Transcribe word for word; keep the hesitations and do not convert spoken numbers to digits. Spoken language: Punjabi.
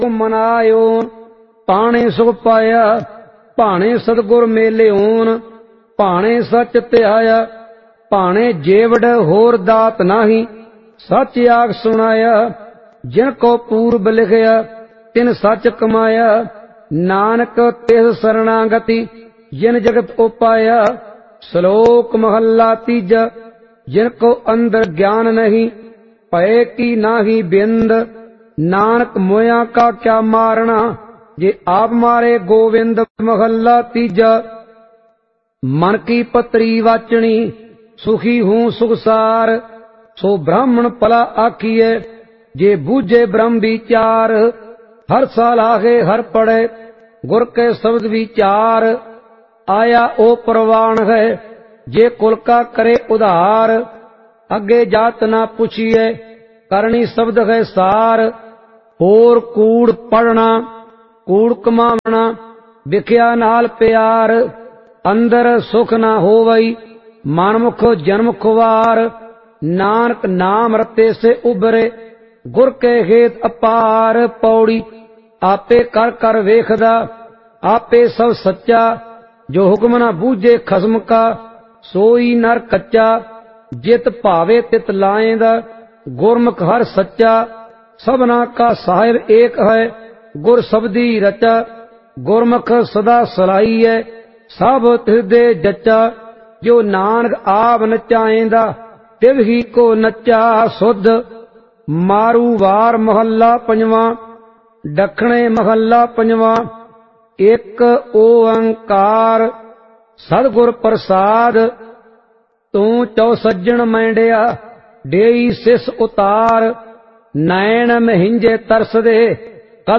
ਮਨਾਇਓ। ਪਾਣੇ ਸੁਖ ਪਾਇਆ ਭਾਣੇ ਸਤਿਗੁਰ ਮੇਲਿਓਨ। ਭਾਣੇ ਸੱਚ ਧਿਆਇਆ ਭਾਣੇ ਜੇਵੜ ਹੋਰ ਦਾਤ ਨਾਹੀ। ਸੱਚ ਆਖ ਸੁਣਾਇਆ ਜਿਨ ਕੋ ਪੂਰਬ ਲਿਖਿਆ ਤਿਨ ਸੱਚ ਕਮਾਇਆ। ਨਾਨਕ ਤਿਸ ਸਰਣਾਗਤੀ ਜਿਨ ਜਗਤ ਉਪਾਇਆ। ਸ਼ਲੋਕ ਮਹੱਲਾ ਤੀਜਾ। ਜਿਨ ਕੋ ਅੰਦਰ ਗਿਆਨ ਨਹੀਂ ਭਏ ਕੀ ਨਾਹੀ ਬਿੰਦ। ਨਾਨਕ ਮੋਇਆ ਕਾ ਕਿਆ ਮਾਰਣਾ ਜੇ ਆਪ ਮਾਰੇ ਗੋਵਿੰਦ। ਮਹੱਲਾ ਤੀਜਾ। ਮਨ ਕੀ ਪਤਰੀ ਵਾਚਣੀ ਸੁਖੀ ਹੂੰ ਸੁਖਸਾਰ। ਸੋ ਬ੍ਰਾਹਮਣ ਭਲਾ ਆਖੀਏ ਜੇ ਬੂਝੇ ਬ੍ਰਹਮ ਵਿਚਾਰ। ਹਰ ਸਾਲ ਆਗੇ ਹਰ ਪੜੇ ਗੁਰ ਕੇ ਸ਼ਬਦ ਵਿਚਾਰ। ਆਇਆ ਉਹ ਪ੍ਰਵਾਨ ਹੈ ਜੇ ਕੁਲ ਕਾ ਕਰੇ ਉਧਾਰ। ਅੱਗੇ ਜਾਤ ਨਾ ਪੁੱਛੀਏ ਕਰਨੀ ਸ਼ਬਦ ਹੈ ਸਾਰ। ਹੋਰ ਕੂੜ ਪੜਨਾ ਕੂੜ ਕਮਾਵਣਾ ਵਿਖਿਆ ਨਾਲ ਪਿਆਰ। ਅੰਦਰ ਸੁਖ ਨਾ ਹੋਵਈ ਮਨਮੁਖ ਜਨਮ ਖੁਆਰ। ਨਾਨਕ ਨਾਮ ਰਤੇ ਸੇ ਉਬਰੇ ਗੁਰ ਕੇ ਹੇਤ ਅਪਾਰ। ਪੌੜੀ ਆਪੇ ਕਰ ਕਰ ਵੇਖਦਾ ਆਪੇ ਸਭ ਸੱਚਾ। ਜੋ ਹੁਕਮ ਨਾ ਬੂਝੇ ਖਸਮ ਕਾ ਸੋਈ ਨਰ ਕੱਚਾ। ਜਿਤ ਭਾਵੇ ਤਿਤ ਲਾਏਂਦਾ ਗੁਰਮੁਖ ਹਰ ਸੱਚਾ। ਸਭਨਾ ਕਾ ਸਾਹਿਬ ਏਕ ਹੈ ਗੁਰ ਸਬਦੀ ਰਚਾ। ਗੁਰਮੁਖ ਸਦਾ ਸਲਾਈਐ ਸਭ ਹਿਰਦੇ ਜਚਾ। ਜੋ ਨਾਨਕ ਆਪ ਨਚਾਏਂਦਾ ਤਿਵ ਹੀ ਕੋ ਨਚਾ ਸੁਧ। ਮਾਰੂ ਵਾਰ ਮਹੱਲਾ ਪੰਜਵਾਂ। ਦੱਖਣੇ ਮਹੱਲਾ ਪੰਜਵਾਂ। ਇੱਕ ਓੰਕਾਰ ਸਤਿਗੁਰ ਪ੍ਰਸਾਦ। ਤੂੰ ਚੌ ਸੱਜਣ ਮੈਂਡਿਆ ਢੇਈ ਸਿਸ ਉਤਾਰ। ਨੈਣ ਮਹਿੰਜੇ ਤਰਸਦੇ